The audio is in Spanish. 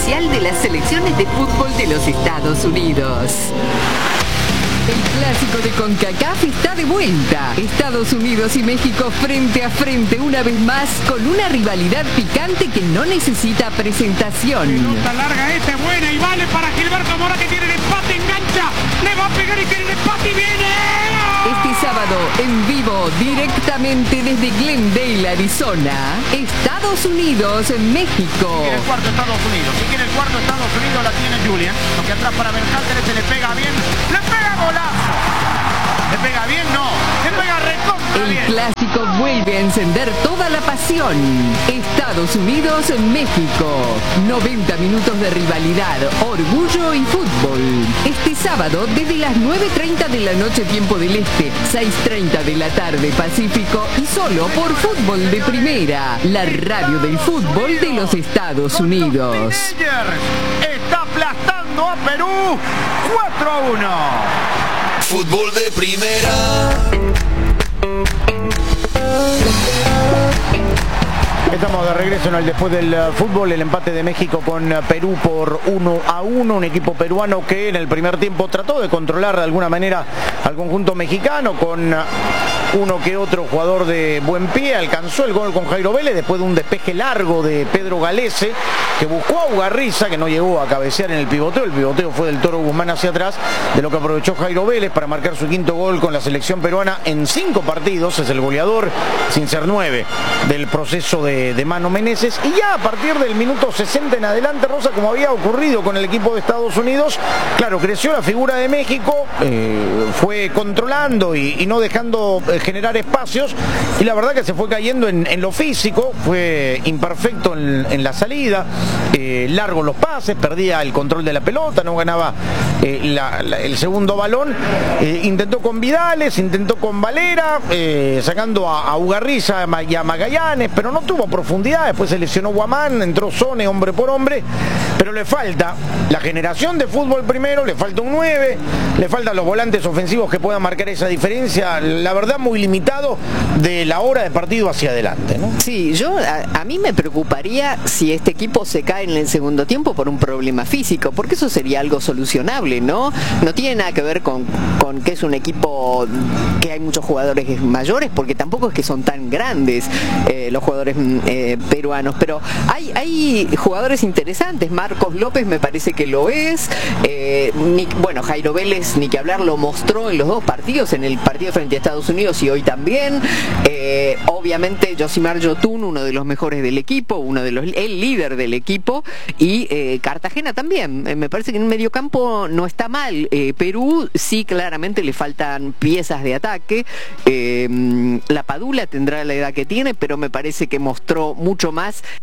oficial de las selecciones de fútbol de los Estados Unidos. El clásico de CONCACAF está de vuelta. Estados Unidos y México frente a frente una vez más con una rivalidad picante que no necesita presentación. Pelota larga esta, buena y vale para Gilberto Mora que tiene el empate, engancha, le va a pegar y tiene el empate y viene. Este sábado, en vivo, directamente desde Glendale, Arizona, Estados Unidos, México. Si quiere el cuarto Estados Unidos, si quiere el cuarto Estados Unidos la tiene Julian, lo que atrás para Berhalter, le pega bien, le pega golazo. Le pega bien, no, le pega recontra bien. El clásico vuelve a encender toda la pasión. Estados Unidos, México. 90 minutos de rivalidad, orgullo y fútbol. Este sábado desde las 9:30 de la noche tiempo del Este, 6:30 de la tarde Pacífico y solo por Fútbol de Primera, la radio del fútbol de los Estados Unidos. Está aplastando a Perú 4-1. Fútbol de Primera. Estamos de regreso en el después del fútbol, el empate de México con Perú por 1-1, un equipo peruano que en el primer tiempo trató de controlar de alguna manera al conjunto mexicano con uno que otro jugador de buen pie, alcanzó el gol con Jairo Vélez después de un despeje largo de Pedro Galese que buscó a Ugarriza, que no llegó a cabecear en el pivoteo fue del Toro Guzmán hacia atrás, de lo que aprovechó Jairo Vélez para marcar su quinto gol con la selección peruana en 5 partidos, es el goleador sin ser 9 del proceso de Mano Meneses, y ya a partir del minuto 60 en adelante, Rosa, como había ocurrido con el equipo de Estados Unidos, claro, creció la figura de México, fue controlando y no dejando generar espacios, y la verdad que se fue cayendo en lo físico, fue imperfecto en la salida, largos los pases, perdía el control de la pelota, no ganaba el segundo balón, intentó con Vidales, intentó con Valera, sacando a Ugarriza y a Magallanes, pero no tuvo profundidad. Después se lesionó Guamán, entró Sone hombre por hombre, pero le falta la generación de fútbol primero, le falta un 9, le faltan los volantes ofensivos que puedan marcar esa diferencia, la verdad muy limitado de la hora de partido hacia adelante, ¿no? Sí, a mí me preocuparía si este equipo se cae en el segundo tiempo por un problema físico, porque eso sería algo solucionable, ¿no? No tiene nada que ver con que es un equipo que hay muchos jugadores mayores, porque tampoco es que son tan grandes los jugadores peruanos, pero hay jugadores interesantes. Marcos López me parece que lo es, bueno, Jairo Vélez ni que hablar, lo mostró en los dos partidos, en el partido frente a Estados Unidos y hoy también. Obviamente Josimar Yotun, uno de los mejores del equipo, el líder del equipo, y Cartagena también. Me parece que en el mediocampo no está mal. Perú sí, claramente le faltan piezas de ataque. La Padula tendrá la edad que tiene, pero me parece que mostró mucho más